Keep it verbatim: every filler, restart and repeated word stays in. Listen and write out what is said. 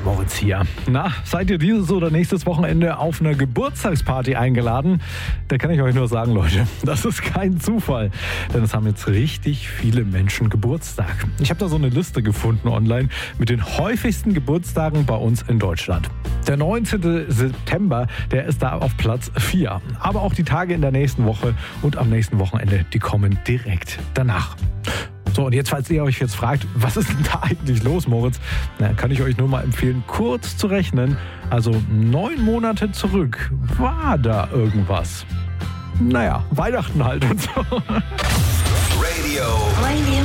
Moritz hier. Na, seid ihr dieses oder nächstes Wochenende auf eine Geburtstagsparty eingeladen? Da kann ich euch nur sagen, Leute, das ist kein Zufall. Denn es haben jetzt richtig viele Menschen Geburtstag. Ich habe da so eine Liste gefunden online mit den häufigsten Geburtstagen bei uns in Deutschland. Der neunzehnten September, der ist da auf Platz vier. Aber auch die Tage in der nächsten Woche und am nächsten Wochenende, die kommen direkt danach. So, und jetzt, falls ihr euch jetzt fragt, was ist denn da eigentlich los, Moritz? Na, kann ich euch nur mal empfehlen, kurz zu rechnen. Also neun Monate zurück war da irgendwas. Naja, Weihnachten halt und so. Radio. Radio.